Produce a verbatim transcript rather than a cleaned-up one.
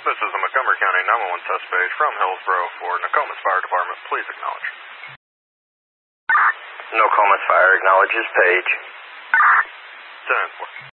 This is the Montgomery County nine one one test page from Hillsborough for Nokomis Fire Department. Please acknowledge. Nokomis Fire acknowledges page. ten four.